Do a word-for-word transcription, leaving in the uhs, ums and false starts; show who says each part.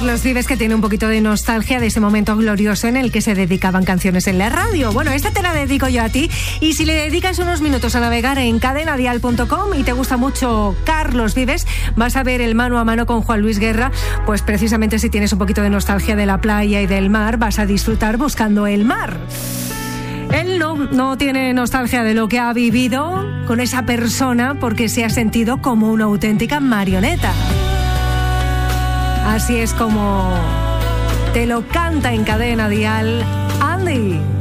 Speaker 1: Carlos Vives, que tiene un poquito de nostalgia de ese momento glorioso en el que se dedicaban canciones en la radio. Bueno, esta te la dedico yo a ti, y si le dedicas unos minutos a navegar en cadena dial punto com y te gusta mucho Carlos Vives, vas a ver el mano a mano con Juan Luis Guerra. Pues precisamente si tienes un poquito de nostalgia de la playa y del mar, vas a disfrutar buscando el mar. Él no, no tiene nostalgia de lo que ha vivido con esa persona, porque se ha sentido como una auténtica marioneta. Así es como te lo canta en Cadena Dial Andy.